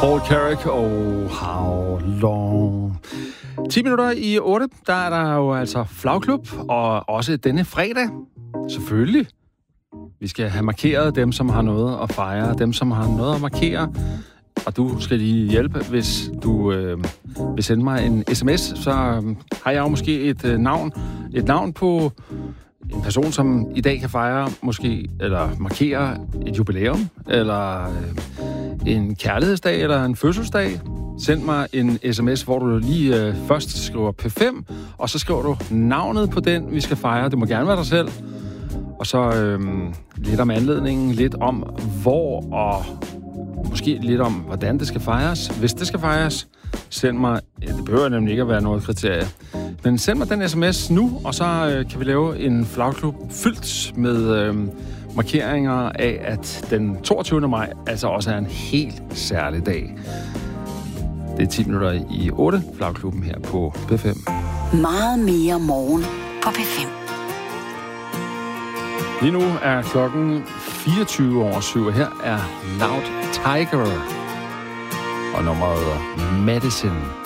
Paul Carrick og How Long. 10 minutter i 8, der er der jo altså flagklub, og også denne fredag, selvfølgelig. Vi skal have markeret dem, som har noget at fejre, dem, som har noget at markere. Og du skal lige hjælpe, hvis du vil sende mig en sms, så har jeg jo måske et navn på en person, som i dag kan fejre, måske, eller markere et jubilæum, eller en kærlighedsdag, eller en fødselsdag. Send mig en sms, hvor du lige først skriver P5, og så skriver du navnet på den, vi skal fejre. Det må gerne være dig selv. Og så lidt om anledningen, lidt om hvor, og måske lidt om, hvordan det skal fejres. Hvis det skal fejres, send mig, det behøver nemlig ikke at være noget kriterie, men send mig den sms nu, og så kan vi lave en flagklub fyldt med markeringer af, at den 22. maj altså også er en helt særlig dag. Det er 10 minutter i 8, flagklubben her på P5. Meget mere morgen på P5. Lige nu er klokken 24:07, og her er Loud Tiger og nummeret Medicine.